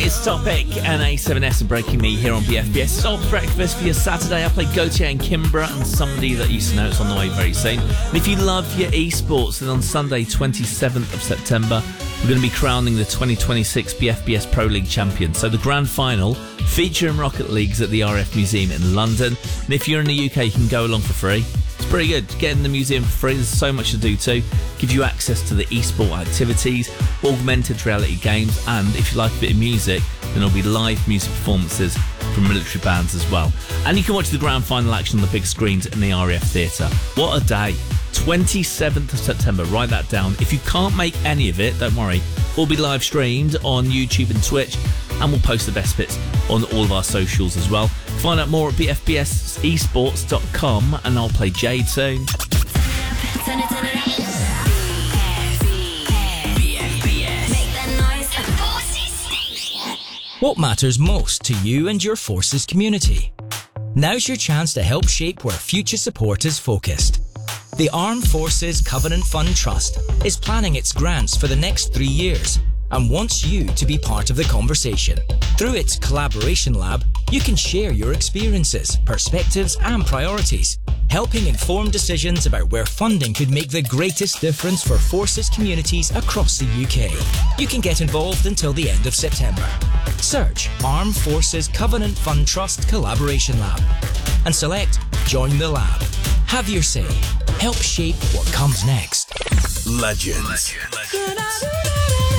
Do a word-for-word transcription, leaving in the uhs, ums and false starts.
It's Topic and A seven S and Breaking Me here on B F B S. It's our breakfast for your Saturday. I play Gautier and Kimbra and somebody that used to know. It's on the way very soon. And if you love your esports, then on Sunday, twenty-seventh of September, we're going to be crowning the twenty twenty-six B F B S Pro League champion. So the grand final featuring Rocket Leagues at the R F Museum in London. And if you're in the U K, you can go along for free. It's pretty good. Get in the museum for free. There's so much to do too. Give you access to the esport activities, augmented reality games, and if you like a bit of music, then there'll be live music performances from military bands as well. And you can watch the grand final action on the big screens in the R A F Theatre. What a day. twenty-seventh of September, write that down. If you can't make any of it, don't worry. We'll be live streamed on YouTube and Twitch, and we'll post the best bits on all of our socials as well. Find out more at b f b s esports dot com, and I'll play Jade soon. What matters most to you and your Forces community? Now's your chance to help shape where future support is focused. The Armed Forces Covenant Fund Trust is planning its grants for the next three years and wants you to be part of the conversation. Through its Collaboration Lab, you can share your experiences, perspectives and priorities, helping inform decisions about where funding could make the greatest difference for Forces communities across the U K. You can get involved until the end of September. Search Armed Forces Covenant Fund Trust Collaboration Lab and select Join the Lab. Have your say. Help shape what comes next. Legends. Legends.